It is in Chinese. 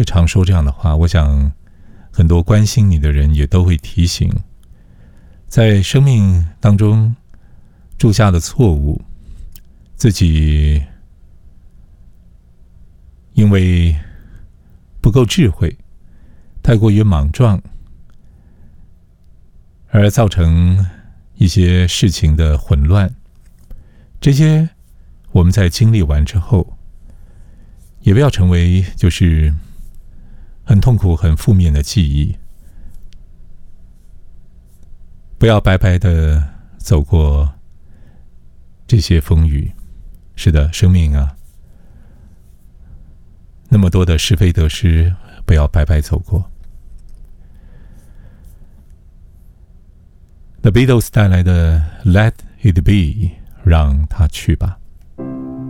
会常说这样的话，我想很多关心你的人也都会提醒，在生命当中铸下的错误，自己因为不够智慧，太过于莽撞，而造成一些事情的混乱。这些我们在经历完之后，也不要成为就是很痛苦、很负面的记忆，不要白白的走过这些风雨。是的，生命啊，那么多的是非得失，不要白白走过。The Beatles 带来的 Let It Be， 让它去吧。